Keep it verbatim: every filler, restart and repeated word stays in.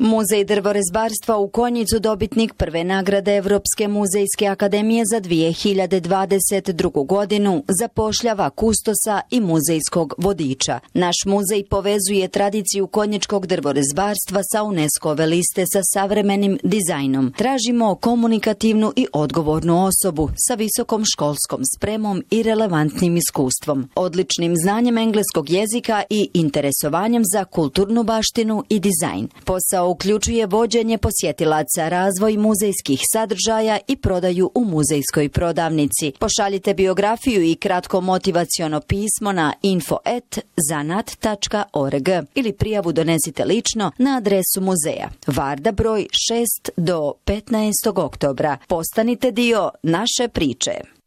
Muzej drvorezbarstva u Konjicu dobitnik prve nagrade Evropske muzejske akademije za dvije hiljade dvadeset drugu. godinu zapošljava kustosa i muzejskog vodiča. Naš muzej povezuje tradiciju konjičkog drvorezbarstva sa UNESCO-ve liste sa savremenim dizajnom. Tražimo komunikativnu i odgovornu osobu sa visokom školskom spremom i relevantnim iskustvom, odličnim znanjem engleskog jezika i interesovanjem za kulturnu baštinu i dizajn. Posao uključuje vođenje posjetilaca, razvoj muzejskih sadržaja i prodaju u muzejskoj prodavnici. Pošaljite biografiju i kratko motivaciono pismo na info at zanat tačka org ili prijavu donesite lično na adresu muzeja. Varda broj šest do petnaestog oktobra. Postanite dio naše priče.